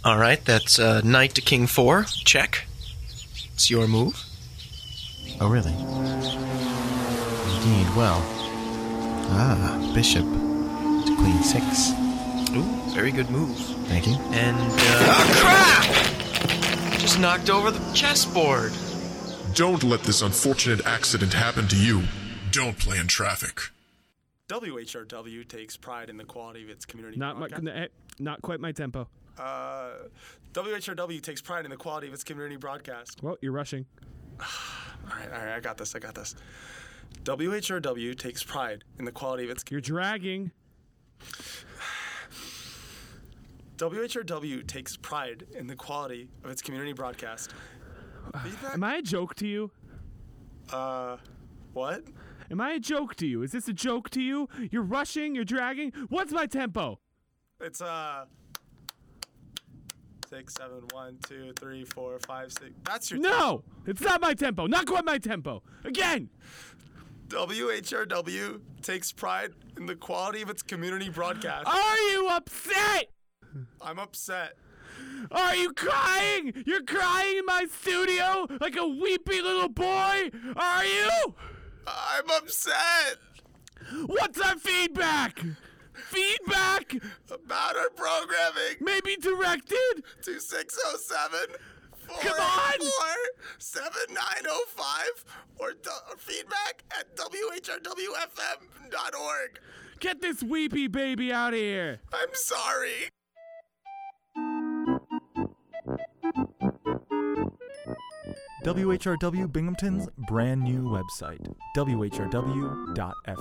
All right, that's knight to king 4. Check. It's your move. Oh, really? Indeed, well. Bishop to queen 6. Ooh, very good move. Thank you. And, oh, crap! Just knocked over the chessboard. Don't let this unfortunate accident happen to you. Don't play in traffic. WHRW takes pride in the quality of its community Not quite my tempo. WHRW takes pride in the quality of its community broadcast. Well, you're rushing. All right, I got this. WHRW takes pride in the quality of its... You're dragging. WHRW takes pride in the quality of its community broadcast. Am I a joke to you? What? Am I a joke to you? Is this a joke to you? You're rushing, you're dragging. What's my tempo? It's 6, 7, 1, 2, 3, 4, 5, 6. That's your No! It's not my tempo. Not quite my tempo. Again! WHRW takes pride in the quality of its community broadcast. Are you upset? I'm upset. Are you crying? You're crying in my studio like a weepy little boy? Are you? I'm upset. What's our feedback? Feedback? About our programming. Maybe directed? To 607 Come on! 7905 or feedback at WHRWFM.org. Get this weepy baby out of here. I'm sorry. WHRW Binghamton's brand new website, WHRW.FM.